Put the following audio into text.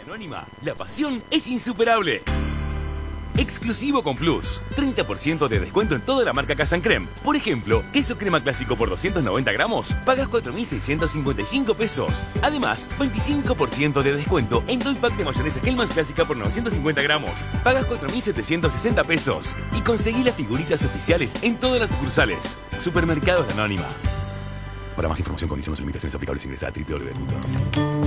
Anónima, la pasión es insuperable. Exclusivo con Plus. 30% de descuento en toda la marca Casan Creme. Por ejemplo, queso crema clásico por 290 gramos, pagas 4.655 pesos. Además, 25% de descuento en 2 pack de mayonesa Hellmann's clásica por 950 gramos. Pagas 4.760 pesos. Y conseguí las figuritas oficiales en todas las sucursales. Supermercados La Anónima. Para más información, condiciones y limitaciones aplicables, ingresa a www.